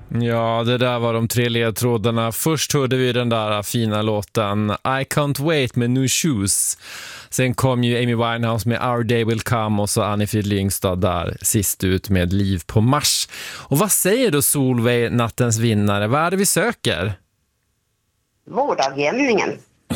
Ja, det där var de 3 ledtrådarna. Först hörde vi den där fina låten I Can't Wait med New Shoes. Sen kom ju Amy Winehouse med Our Day Will Come och så Anni-Frid Lyngstad där sist ut med Liv på Mars. Och vad säger då Solveig, nattens vinnare? Vad är det vi söker? Vårdavjämningen.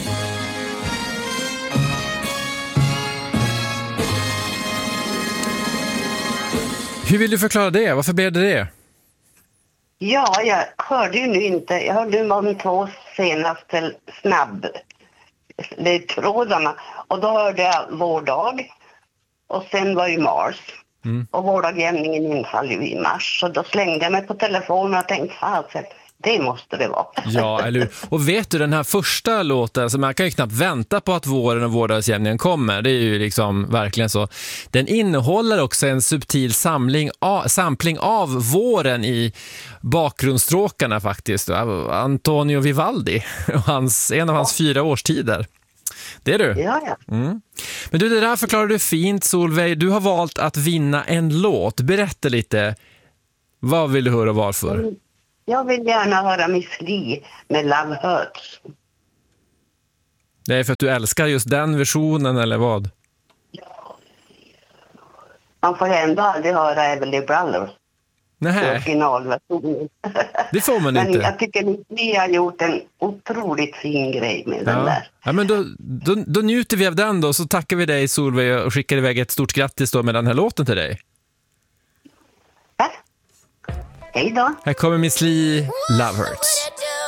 Hur vill du förklara det? Varför blev det? Ja, jag hörde ju nu inte. Jag hörde ju om de 2 senaste snabbledtrådarna. Och då hörde jag vårdag. Och sen var ju Mars. Och vårdavjämningen infaller ju i mars. Så då slängde jag mig på telefonen och tänkte, fasen, det måste det vara. Ja, eller hur? Och vet du, den här första låten, så man kan ju knappt vänta på att våren och vårdagsjämningen kommer. Det är ju liksom verkligen så. Den innehåller också en subtil sampling av våren i bakgrundsstråkarna faktiskt. Antonio Vivaldi, en av hans 4 årstider. Det är du. Ja. Men du, det där förklarar du fint, Solveig. Du har valt att vinna en låt. Berätta lite. Vad vill du höra och varför? Jag vill gärna höra Miss Li med Love Hurts. Det är för att du älskar just den versionen, eller vad? Man får ändå aldrig höra Everly Brothers. Nej, Originalversionen. det får man Men inte. jag tycker att ni har gjort en otroligt fin grej med den där. Ja, men då njuter vi av den då. Så tackar vi dig, Solveig, och skickar iväg ett stort grattis då med den här låten till dig. Hej då. Här kommer Miss Li, Love Hurts.